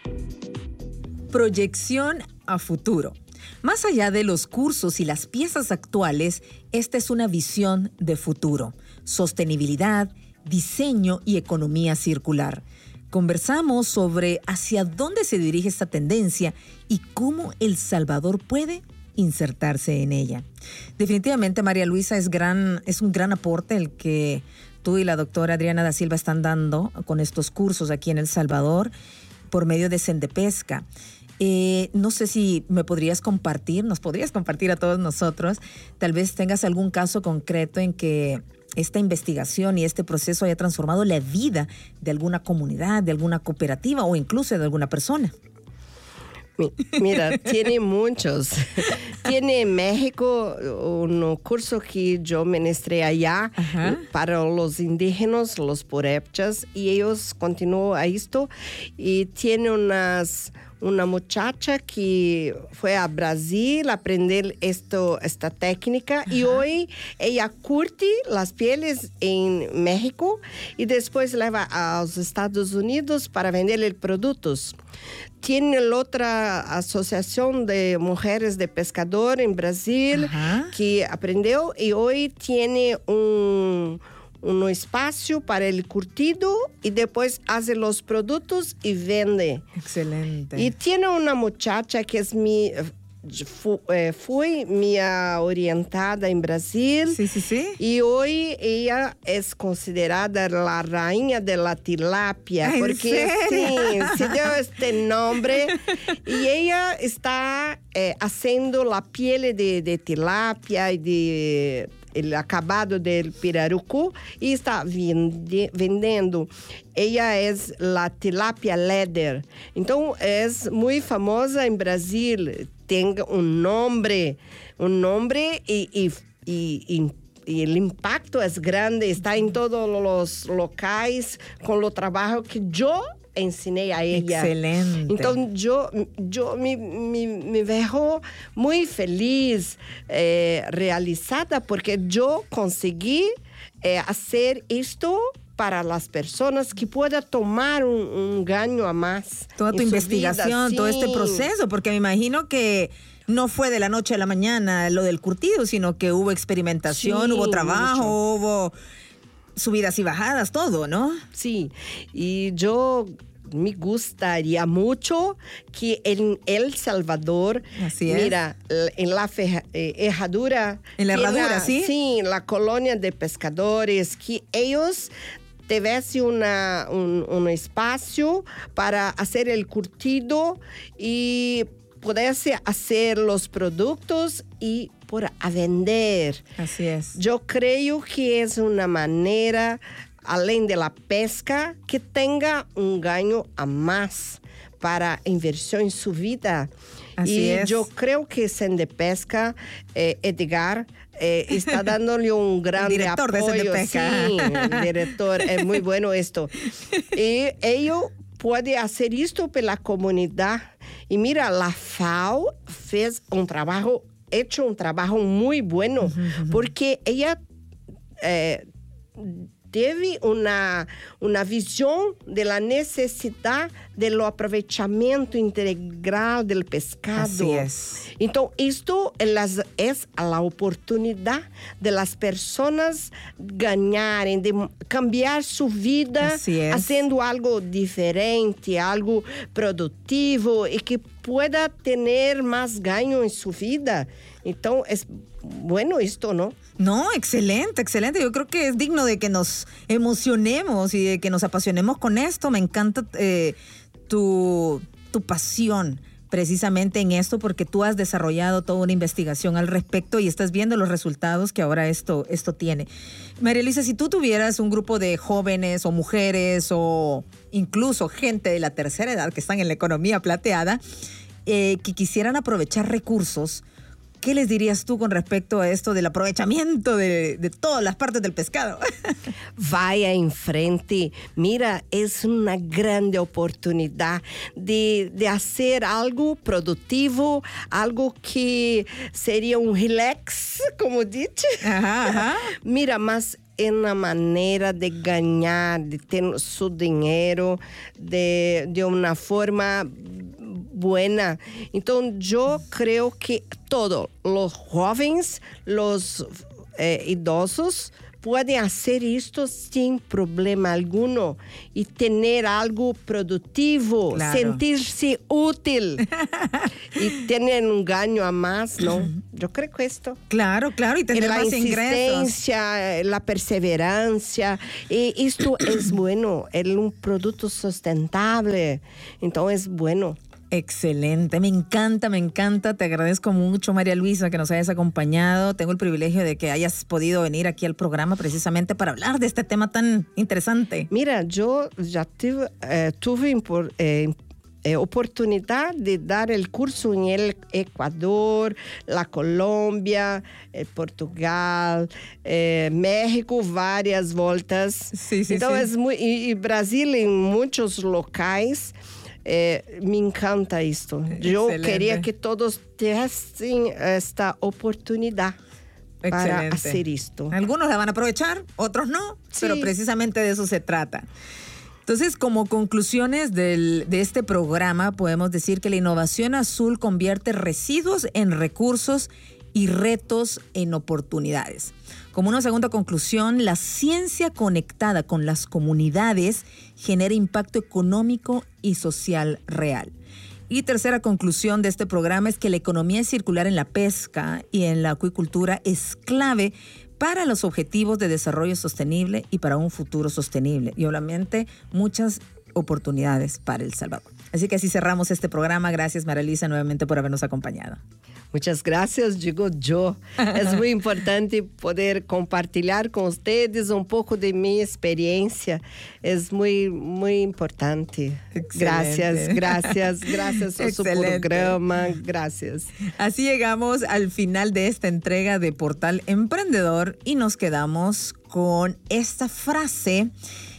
Proyección a futuro. Más allá de los cursos y las piezas actuales, esta es una visión de futuro, sostenibilidad, diseño y economía circular. Conversamos sobre hacia dónde se dirige esta tendencia y cómo El Salvador puede insertarse en ella. Definitivamente, María Luisa, es un gran aporte el que tú y la doctora Adriana da Silva están dando con estos cursos aquí en El Salvador por medio de Sendepesca. No sé si nos podrías compartir a todos nosotros, tal vez tengas algún caso concreto en que esta investigación y este proceso haya transformado la vida de alguna comunidad, de alguna cooperativa o incluso de alguna persona. Mira, tiene muchos. Tiene en México un curso que yo ministré allá para los indígenas, los purépechas, y ellos continúan a esto. Y tiene una muchacha que fue a Brasil a aprender esta técnica y hoy ella curte las pieles en México y después lleva a los Estados Unidos para vender productos. Tiene la otra asociación de mujeres de pescador en Brasil que aprendió y hoy tiene un espacio para el curtido y después hace los productos y vende. Excelente. Y tiene una muchacha que es fue mi orientada en Brasil. Sí. Y hoy ella es considerada la reina de la tilapia. ¿En porque serio? sí, se dio este nombre. Y ella está haciendo la piel de tilapia y de el acabado del pirarucu y está vendendo. Ella es la tilapia leather. Entonces es muy famosa en Brasil. Tiene un nombre y el impacto es grande. Está en todos los locales con lo trabajo que yo enseñé a ella. Excelente. Entonces yo me veo muy feliz, realizada, porque yo conseguí hacer esto para las personas que puedan tomar un gano a más. Toda tu investigación, todo este proceso, porque me imagino que no fue de la noche a la mañana lo del curtido, sino que hubo experimentación, hubo trabajo, hubo subidas y bajadas, todo, ¿no? Sí, y yo me gustaría mucho que en El Salvador, mira, en la herradura. En la herradura, ¿sí? Sí, en la colonia de pescadores, que ellos tuviese un espacio para hacer el curtido y pudiese hacer los productos y a vender. Así es. Yo creo que es una manera, além de la pesca, que tenga un gano a más para inversión en su vida. Así es. Yo creo que Sendepesca, Edgar, está dándole un gran director apoyo. De Sendepesca. Sí, el director, es muy bueno esto. Y ellos pueden hacer esto para la comunidad. Y mira, la FAO hecho un trabajo muy bueno, porque ella teve una visión de la necesidad del aprovechamiento integral del pescado. Así es. Entonces, esto es la oportunidad de las personas ganarem, de cambiar su vida haciendo algo diferente, algo productivo y que pueda tener más gano en su vida. Entonces, es bueno esto, ¿no? No, excelente. Yo creo que es digno de que nos emocionemos y de que nos apasionemos con esto. Me encanta tu pasión precisamente en esto, porque tú has desarrollado toda una investigación al respecto y estás viendo los resultados que ahora esto tiene. María Luisa, si tú tuvieras un grupo de jóvenes o mujeres o incluso gente de la tercera edad que están en la economía plateada, que quisieran aprovechar recursos, ¿qué les dirías tú con respecto a esto del aprovechamiento de todas las partes del pescado? Vaya en frente. Mira, es una grande oportunidad de hacer algo productivo, algo que sería un relax, como dice. Ajá. Mira, mas uma maneira de ganhar, de ter seu dinheiro de uma forma buena. Então, eu creio que todos os jovens, os idosos, podem fazer isto sem problema algum e ter algo produtivo, claro. sentir-se útil e ter ganho a mais, não? Eu creio que isto. Claro, claro, y tener más ingresos. La insistencia, la perseverancia, y esto es bueno, es un producto sustentable, entonces es bueno. Excelente, me encanta, te agradezco mucho, María Luisa, que nos hayas acompañado. Tengo el privilegio de que hayas podido venir aquí al programa precisamente para hablar de este tema tan interesante. Mira, yo ya tuve oportunidad de dar el curso en el Ecuador, la Colombia, Portugal, México, varias voltas. Sí, entonces, sí. Y Brasil en muchos locais. Me encanta esto. Yo quería que todos tuviesen esta oportunidad para hacer esto. Algunos la van a aprovechar, otros no, sí. Pero precisamente de eso se trata. Entonces, como conclusiones de este programa, podemos decir que la innovación azul convierte residuos en recursos y retos en oportunidades. Como una segunda conclusión, la ciencia conectada con las comunidades genera impacto económico y social real. Y tercera conclusión de este programa es que la economía circular en la pesca y en la acuicultura es clave para los objetivos de desarrollo sostenible y para un futuro sostenible. Y obviamente muchas oportunidades para El Salvador. Así que así cerramos este programa. Gracias, María Luisa, nuevamente por habernos acompañado. Muchas gracias, digo yo. Es muy importante poder compartilhar con ustedes un poco de mi experiencia. Es muy, muy importante. Excelente. Gracias a su programa. Gracias. Así llegamos al final de esta entrega de Portal Emprendedor y nos quedamos con esta frase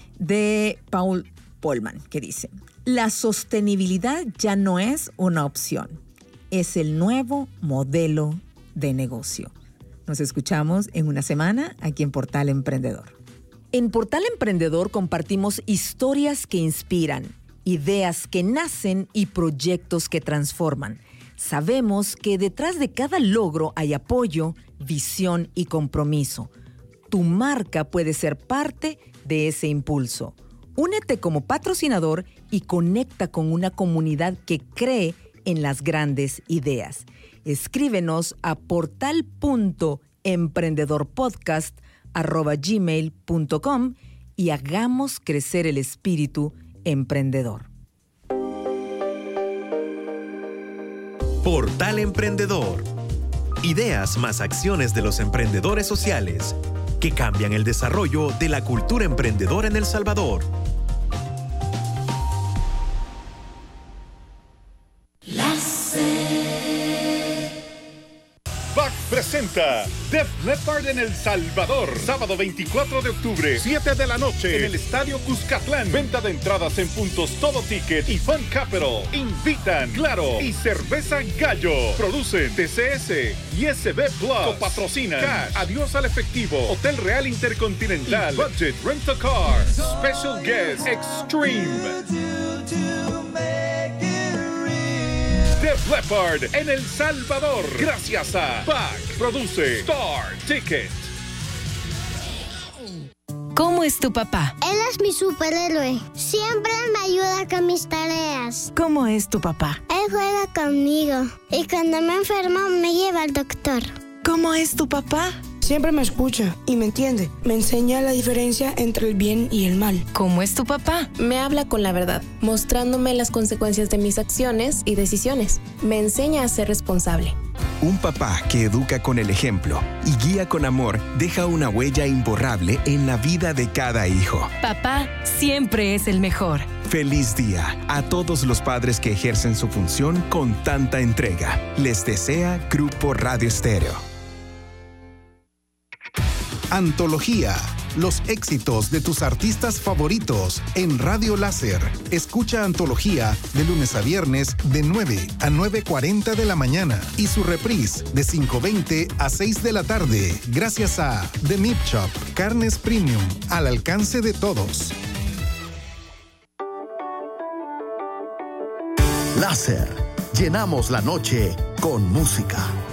de Paul Polman que dice: la sostenibilidad ya no es una opción. Es el nuevo modelo de negocio. Nos escuchamos en una semana aquí en Portal Emprendedor. En Portal Emprendedor compartimos historias que inspiran, ideas que nacen y proyectos que transforman. Sabemos que detrás de cada logro hay apoyo, visión y compromiso. Tu marca puede ser parte de ese impulso. Únete como patrocinador y conecta con una comunidad que cree en las grandes ideas. Escríbenos a portal.emprendedorpodcast@gmail.com y hagamos crecer el espíritu emprendedor. Portal Emprendedor. Ideas más acciones de los emprendedores sociales que cambian el desarrollo de la cultura emprendedora en El Salvador. BAC presenta Def Leppard en El Salvador. Sábado 24 de octubre, 7 de la noche, en el Estadio Cuscatlán. Venta de entradas en puntos Todo Ticket y Fun Capital. Invitan Claro y Cerveza Gallo. Producen TCS y SB Plus. Patrocinan Cash, Adiós al Efectivo, Hotel Real Intercontinental, y Budget Rent a Car. Special Guest Extreme. Def Leppard en El Salvador. Gracias a BAC. Produce Star Ticket. ¿Cómo es tu papá? Él es mi superhéroe. Siempre me ayuda con mis tareas. ¿Cómo es tu papá? Él juega conmigo. Y cuando me enfermo me lleva al doctor. ¿Cómo es tu papá? Siempre me escucha y me entiende. Me enseña la diferencia entre el bien y el mal. ¿Cómo es tu papá? Me habla con la verdad, mostrándome las consecuencias de mis acciones y decisiones. Me enseña a ser responsable. Un papá que educa con el ejemplo y guía con amor deja una huella imborrable en la vida de cada hijo. Papá siempre es el mejor. Feliz día a todos los padres que ejercen su función con tanta entrega. Les desea Grupo Radio Estéreo. Antología, los éxitos de tus artistas favoritos en Radio Láser. Escucha Antología de lunes a viernes de 9 a 9:40 de la mañana y su reprise de 5:20 a 6 de la tarde. Gracias a The Meat Shop, carnes premium al alcance de todos. Láser, llenamos la noche con música.